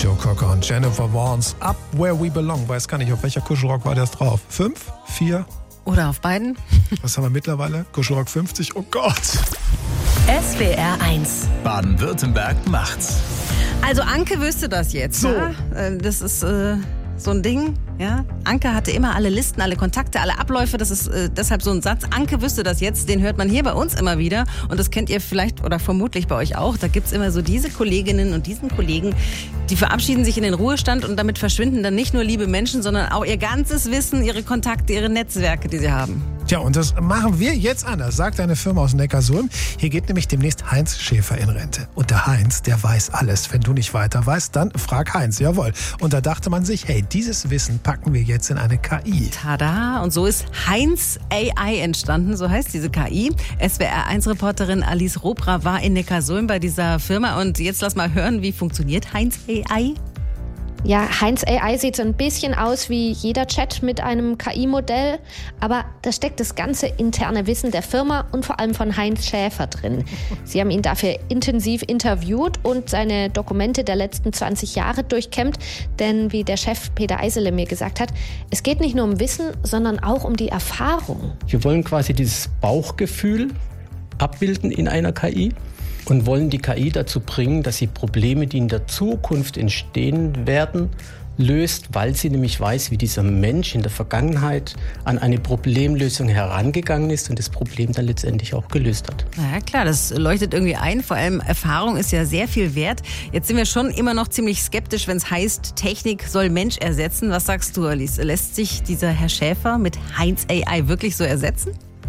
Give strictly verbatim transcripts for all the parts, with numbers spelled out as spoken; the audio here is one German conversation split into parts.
Joe Cocker und Jennifer Warnes. Up Where We Belong. Weiß gar nicht, auf welcher Kuschelrock war das drauf? Fünf? Vier? Oder auf beiden? Was haben wir mittlerweile? Kuschelrock fünfzig? Oh Gott! S W R eins. Baden-Württemberg macht's. Also Anke wüsste das jetzt. So. Ja? Das ist äh, so ein Ding. Ja? Anke hatte immer alle Listen, alle Kontakte, alle Abläufe. Das ist äh, deshalb so ein Satz. Anke wüsste das jetzt. Den hört man hier bei uns immer wieder. Und das kennt ihr vielleicht oder vermutlich bei euch auch. Da gibt's immer so diese Kolleginnen und diesen Kollegen, die verabschieden sich in den Ruhestand und damit verschwinden dann nicht nur liebe Menschen, sondern auch ihr ganzes Wissen, ihre Kontakte, ihre Netzwerke, die sie haben. Tja, und das machen wir jetzt anders, sagt eine Firma aus Neckarsulm. Hier geht nämlich demnächst Heinz Schäfer in Rente. Und der Heinz, der weiß alles. Wenn du nicht weiter weißt, dann frag Heinz, jawohl. Und da dachte man sich, hey, dieses Wissen packen wir jetzt in eine K I. Tada! Und so ist Heinz A I entstanden, so heißt diese K I. S W R eins Reporterin Alice Robra war in Neckarsulm bei dieser Firma. Und jetzt lass mal hören, wie funktioniert Heinz A I? Ja, Heinz A I sieht so ein bisschen aus wie jeder Chat mit einem K I-Modell, aber da steckt das ganze interne Wissen der Firma und vor allem von Heinz Schäfer drin. Sie haben ihn dafür intensiv interviewt und seine Dokumente der letzten zwanzig Jahre durchkämmt, denn wie der Chef Peter Eisele mir gesagt hat, es geht nicht nur um Wissen, sondern auch um die Erfahrung. Wir wollen quasi dieses Bauchgefühl abbilden in einer K I. Und wollen die K I dazu bringen, dass sie Probleme, die in der Zukunft entstehen werden, löst, weil sie nämlich weiß, wie dieser Mensch in der Vergangenheit an eine Problemlösung herangegangen ist und das Problem dann letztendlich auch gelöst hat. Na ja, klar, das leuchtet irgendwie ein. Vor allem Erfahrung ist ja sehr viel wert. Jetzt sind wir schon immer noch ziemlich skeptisch, wenn es heißt, Technik soll Mensch ersetzen. Was sagst du, Alice? Lässt sich dieser Herr Schäfer mit Heinz A I wirklich so ersetzen?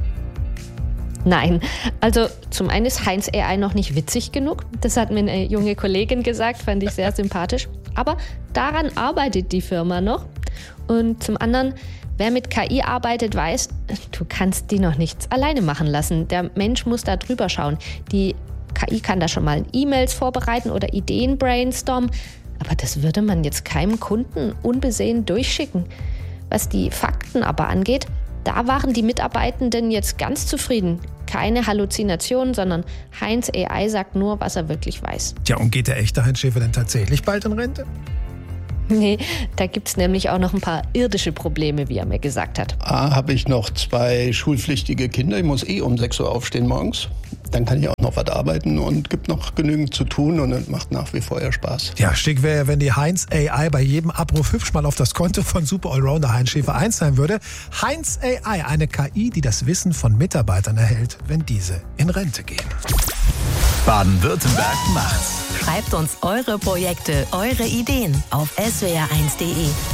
Nein, also zum einen ist Heinz A I noch nicht witzig genug. Das hat mir eine junge Kollegin gesagt, fand ich sehr sympathisch. Aber daran arbeitet die Firma noch. Und zum anderen, wer mit K I arbeitet, weiß, du kannst die noch nichts alleine machen lassen. Der Mensch muss da drüber schauen. Die K I kann da schon mal E-Mails vorbereiten oder Ideen brainstormen. Aber das würde man jetzt keinem Kunden unbesehen durchschicken. Was die Fakten aber angeht, da waren die Mitarbeitenden jetzt ganz zufrieden. Keine Halluzinationen, sondern Heinz A I sagt nur, was er wirklich weiß. Tja, und geht der echte Heinz Schäfer denn tatsächlich bald in Rente? Nee, da gibt's nämlich auch noch ein paar irdische Probleme, wie er mir gesagt hat. A, habe ich noch zwei schulpflichtige Kinder. Ich muss eh um sechs Uhr aufstehen morgens. Dann kann ich auch noch was arbeiten und gibt noch genügend zu tun und es macht nach wie vor ja Spaß. Ja, schick wäre ja, wenn die Heinz A I bei jedem Abruf hübsch mal auf das Konto von Super Allrounder Heinz Schäfer einzahlen würde. Heinz A I, eine K I, die das Wissen von Mitarbeitern erhält, wenn diese in Rente gehen. Baden-Württemberg macht's. Schreibt uns eure Projekte, eure Ideen auf s w r eins punkt d e.